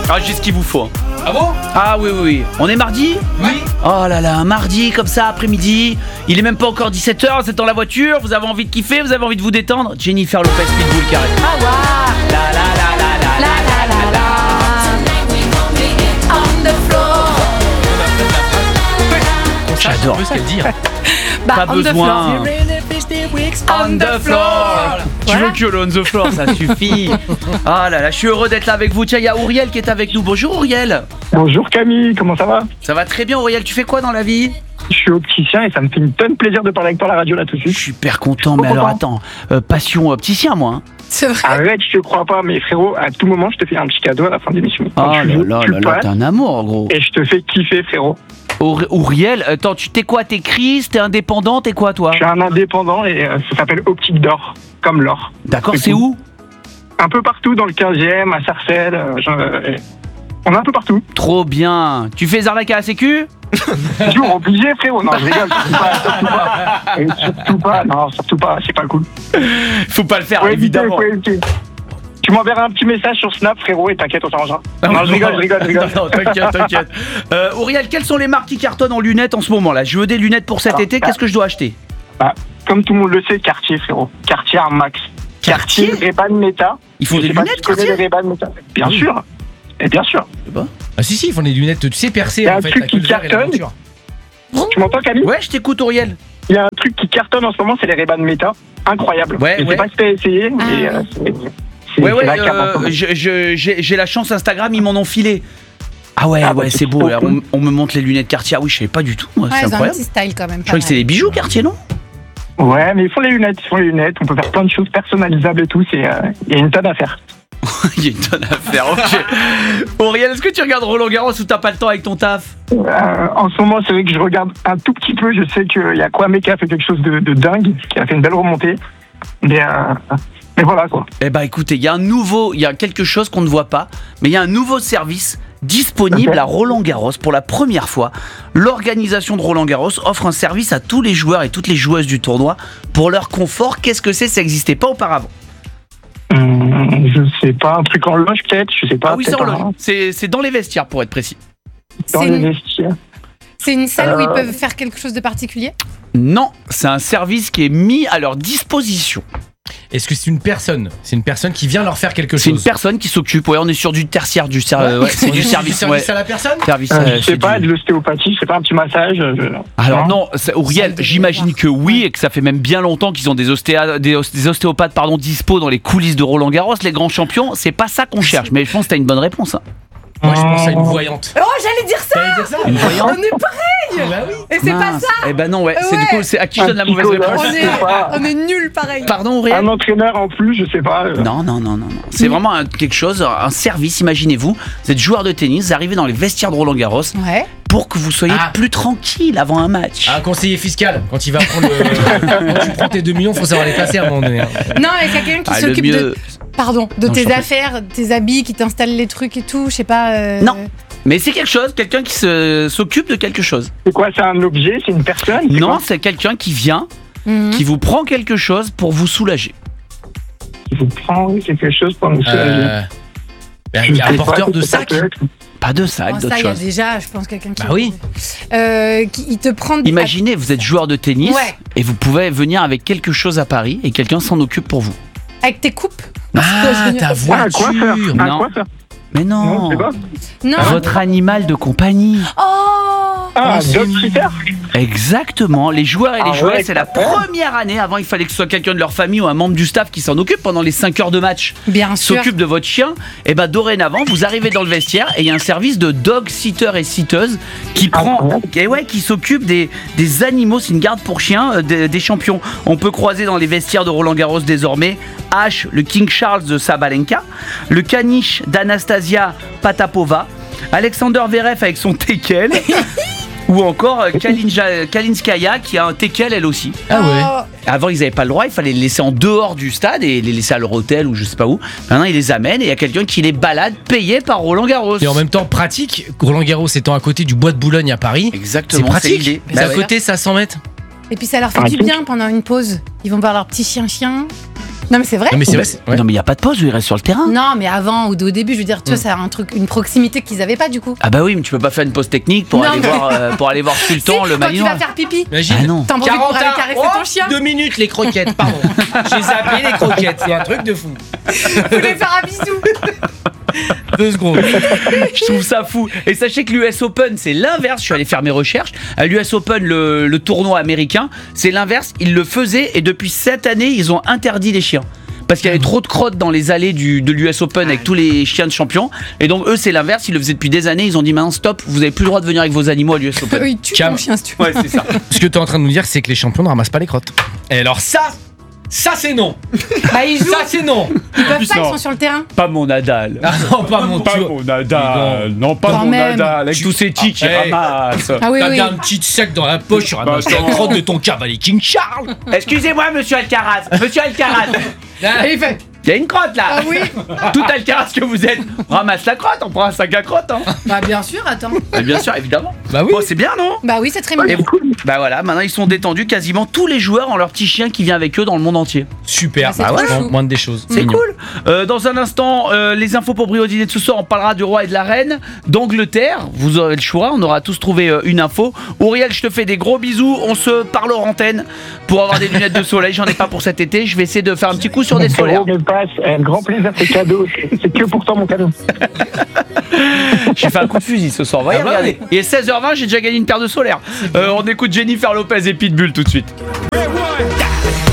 Ah, j'ai ce qu'il vous faut. Hein. Ah bon? Ah oui. On est mardi? Oui. Oh là là, un mardi comme ça, après-midi. Il est même pas encore 17h, vous êtes dans la voiture, vous avez envie de kiffer, vous avez envie de vous détendre. Jennifer Lopez, Pitbull, carré. Ah waouh. La la la la la La la la la. On the floor. J'adore. Un peu ce qu'elle dit. Hein. Pas on the besoin. floor. On the floor. Tu veux que on the floor, ça suffit. Ah là là, je suis heureux d'être là avec vous. Tiens, il y a Auriel qui est avec nous. Bonjour Auriel. Bonjour Camille, comment ça va? Ça va très bien Auriel, tu fais quoi dans la vie? Je suis opticien et ça me fait une tonne plaisir de parler avec toi à la radio là tout de Je suite. suis super content, mais alors attends, passion opticien moi. Hein. C'est vrai. Arrête, je te crois pas, mais frérot, à tout moment je te fais un petit cadeau à la fin de l'émission. Oh Quand là tu veux, là tu là là, passes t'es un amour gros. et je te fais kiffer frérot. Auriel, attends, t'es quoi? T'es Chris? T'es indépendant? T'es quoi toi? Je suis un indépendant et ça s'appelle Optique d'Or, comme l'or. D'accord, c'est où? Un peu partout dans le 15e, à Sarcelles, on est un peu partout. Trop bien. Tu fais les arnaques à la sécu? Toujours obligé frérot, non je rigole, surtout pas. Et surtout pas, c'est pas cool. Faut pas le faire Faut éviter, évidemment. faut éviter. Tu m'enverras un petit message sur Snap frérot et t'inquiète on s'arrangera. Non je rigole. Non, t'inquiète. Auriel, quelles sont les marques qui cartonnent en lunettes en ce moment là? Je veux des lunettes pour cet été, qu'est-ce que je dois acheter? Bah, comme tout le monde le sait, Cartier frérot. Cartier Air Max. Cartier Ray-Ban Meta. Ils font Je des sais pas lunettes si tu connais Cartier? les Ray-Ban Meta. Bien sûr. Et bien sûr. Ah si, ils font des lunettes, tu sais, percées Y a en un fait, truc avec qui le verre et la cartonne. monture. Tu m'entends Camille? Ouais, je t'écoute Auriel. Il y a un truc qui cartonne en ce moment, c'est les Ray-Ban Meta. Incroyable. Ouais, je ouais. sais pas si t'as essayé, mais c'est la carte en ce moment. J'ai la chance Instagram, ils m'en ont filé. Ah ouais, bah, c'est c'est beau. trop Là, cool. on me montre les lunettes Cartier. Ah oui, je savais pas du tout. Moi, Ouais, c'est ils ont un incroyable. petit style quand même. Je croyais que c'est des bijoux Cartier, non? Ouais, mais ils font les lunettes. On peut faire plein de choses personnalisables et tout. Il y a une tonne à faire. Il y a une tonne à faire, ok. Auriel, est-ce que tu regardes Roland Garros ou t'as pas le temps avec ton taf? En ce moment, c'est vrai que je regarde un tout petit peu. Je sais qu'il y a Kwame qui a fait quelque chose de dingue, qui a fait une belle remontée. Mais voilà quoi. Eh ben écoutez, il y a quelque chose qu'on ne voit pas, mais il y a un nouveau service disponible Ok. à Roland Garros pour la première fois. L'organisation de Roland Garros offre un service à tous les joueurs et toutes les joueuses du tournoi pour leur confort. Qu'est-ce que c'est? Ça n'existait pas auparavant. Je sais pas, un truc en loge peut-être, je sais pas. Ah oui, c'est peut-être en loge. C'est dans les vestiaires pour être précis. dans C'est les une- vestiaires. C'est une salle où ils peuvent faire quelque chose de particulier? Non, c'est un service qui est mis à leur disposition. Est-ce que c'est une personne? C'est une personne qui vient leur faire quelque C'est une chose. personne qui s'occupe. Ouais, on est sur du tertiaire, ouais, c'est du service. Du Ouais. service à la personne? Service, Je c'est sais pas, du- de l'ostéopathie, c'est pas un petit massage. Alors non, Auriel, Ça, j'imagine que oui, et que ça fait même bien longtemps qu'ils ont des ostéopathes dispo dans les coulisses de Roland Garros, les grands champions. C'est pas ça qu'on cherche, mais je pense que t'as une bonne réponse. Hein. Moi je pense à une voyante. Oh, j'allais dire ça! T'allais dire ça? Une voyante. On est pareil! Bah oui. Et c'est pas Mince. ça! Eh ben non, ouais. C'est Ouais. du coup, c'est à qui je donne la mauvaise psychologue. réponse? On est nuls pareil. Pardon, Auriel. Un entraîneur en plus, je sais pas. Non. C'est vraiment quelque chose, un service. Imaginez-vous, vous êtes joueur de tennis, vous arrivez dans les vestiaires de Roland Garros Ouais. pour que vous soyez Ah. plus tranquille avant un match. Un conseiller fiscal, quand il va prendre quand tu prends tes 2 millions, faut savoir les placer à un moment donné. hein. Non, mais c'est quelqu'un qui Ah, le s'occupe mieux- de Non, je tes t'en prie. affaires, tes habits, qui t'installe les trucs et tout, je sais pas. Non. Mais c'est quelque chose, quelqu'un qui s'occupe de quelque chose. C'est quoi, c'est un objet, c'est une personne? c'est Non, quoi c'est quelqu'un qui vient, Mhm. qui vous prend quelque chose pour vous soulager. Il faut prendre quelque chose pour nous soulager. Il y a Je un sais porteur pas, de qu'est-ce que ça sac. peut être. Pas de sac, Oh, d'autres ça, il y a choses. déjà, je pense, quelqu'un qui. Bah oui. Il te prend. Imaginez, vous êtes joueur de tennis Ouais. et vous pouvez venir avec quelque chose à Paris et quelqu'un s'en occupe pour vous. Avec tes coupes. Ah, ta Ah, un coiffeur. voiture. Un Non. coiffeur. Mais Non, non, c'est pas. Non. votre animal de compagnie. Oh. Ah, c'est Dog Sitter. Exactement, les joueurs et les Ah joueuses, ouais, c'est la ouais. première année. Avant, il fallait que ce soit quelqu'un de leur famille ou un membre du staff qui s'en occupe pendant les 5 heures de match. Bien sûr. S'occupe de votre chien. Et ben dorénavant, vous arrivez dans le vestiaire et il y a un service de dog sitter et sitteuse qui prend, Incroyable. et ouais, qui s'occupe des animaux. C'est une garde pour chiens des champions. On peut croiser dans les vestiaires de Roland Garros désormais H, le King Charles de Sabalenka, le caniche d'Anastasia Patapova, Alexander Zverev avec son teckel. Ou encore Kalinskaya qui a un teckel elle aussi. Ah ouais. Oh. Avant ils n'avaient pas le droit, il fallait les laisser en dehors du stade et les laisser à leur hôtel ou je sais pas où. Maintenant ils les amènent et il y a quelqu'un qui les balade payé par Roland Garros. Et en même temps pratique, Roland Garros étant à côté du Bois de Boulogne à Paris. Exactement, C'est pratique. l'idée. C'est Bah à ouais. côté, ça à 100 mètres. Et puis ça leur fait du bien pendant une pause. Ils vont voir leur petit chien. Non, mais c'est vrai. Non, mais c'est vrai. Ouais. Non, mais il n'y a pas de pause, il reste sur le terrain. Non, mais avant ou au début, je veux dire, tu vois, c'est un truc, une proximité qu'ils avaient pas du coup. Ah bah oui, mais tu peux pas faire une pause technique pour Non, aller mais- pour aller voir Sultan, Si, le quand tu malinois. vas faire pipi, Imagine. Ah non. t'en profites pour aller caresser ton chien. 2 minutes les croquettes, pardon. J'ai zappé les croquettes, c'est un truc de fou. Vous voulez faire un bisou. 2 secondes. Je trouve ça fou. Et sachez que l'US Open, c'est l'inverse. Je suis allé faire mes recherches. À l'US Open, le tournoi américain, c'est l'inverse. Ils le faisaient et depuis cette année, ils ont interdit les chiens. Parce qu'il y avait trop de crottes dans les allées de l'US Open avec tous les chiens de champions. Et donc, eux, c'est l'inverse. Ils le faisaient depuis des années. Ils ont dit maintenant, stop, vous avez plus le droit de venir avec vos animaux à l'US Open. Oui, tue Cam. ton chien si tu veux. Ouais, c'est ça. Ce que tu es en train de nous dire, c'est que les champions ne ramassent pas les crottes. Et alors ça c'est non. Bah, ils jouent. Ça c'est non. Ils peuvent pas, ils non. sont sur le terrain. Pas mon Nadal. Ah non, pas mon Pas tu- mon Nadal. Non, pas Quand mon même. Nadal. Avec tous ces tics qui hey. ramassent. Ah oui, T'as oui. bien un petit sac dans la poche, tu ramasses la non. crotte de ton cavalier King Charles. Excusez-moi, monsieur Alcaraz. Monsieur Alcaraz. Ah, il fait. Il y a une crotte là. Ah oui. Tout Alcaraz que vous êtes. Ramasse la crotte. On prend un sac à crotte. Hein. Bah, bien sûr, attends. Mais bien sûr, évidemment. Bah oui. Bon, c'est bien, non? Bah oui, c'est très Et mignon. vous- Bah voilà, maintenant ils sont détendus. Quasiment tous les joueurs ont leur petit chien qui vient avec eux dans le monde entier. Super. Ah, c'est trop franchement, chou. moindre des choses. C'est mignon. cool. Dans un instant, les infos pour Brio Dîner de ce soir. On parlera du roi et de la reine d'Angleterre. Vous aurez le choix. On aura tous trouvé une info. Auriel, je te fais des gros bisous. On se parle hors antenne pour avoir des lunettes de soleil. J'en ai pas pour cet été. Je vais essayer de faire un petit coup sur des solaires. Gros, mais passe, grand plaisir, c'est cadeau. C'est que pour toi, mon cadeau. J'ai fait un coup de fusil ce soir. Voyez, Ah bah regardez. Et 16h20, j'ai déjà gagné une paire de solaires. On écoute Jennifer Lopez et Pitbull tout de suite.